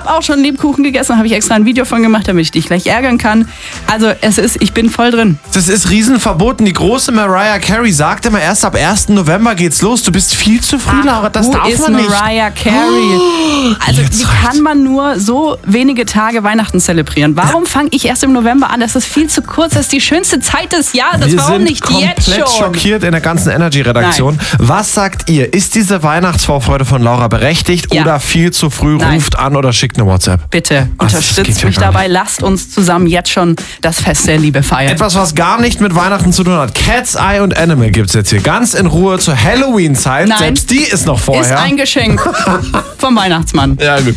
habe auch schon Lebkuchen gegessen, habe ich extra ein Video von gemacht, damit ich dich gleich ärgern kann. Also ich bin voll drin. Das ist riesenverboten. Die große Mariah Carey sagt immer, erst ab 1. November geht's los. Du bist viel zu früh, Laura. Das darf man nicht. Mariah Carey? Also wie kann man nur so wenige Tage Weihnachten zelebrieren? Warum fange ich erst im November an? Das ist viel zu kurz. Das ist die schönste Zeit des Jahres. Warum nicht jetzt schon? Wir sind komplett schockiert in der ganzen Energy-Redaktion. Was sagt ihr? Ist diese Weihnachtsvorfreude von Laura berechtigt oder viel zu früh? Ruft an oder schickt eine WhatsApp. Bitte unterstützt mich dabei. Lasst uns zusammen jetzt schon das Fest der Liebe feiern. Etwas, was gar nicht mit Weihnachten zu tun hat. Cat's Eye und Animal gibt's jetzt hier ganz in Ruhe zur Halloween-Zeit. Selbst die ist noch vorher. Ist ein Geschenk vom Weihnachtsmann. Ja, gut.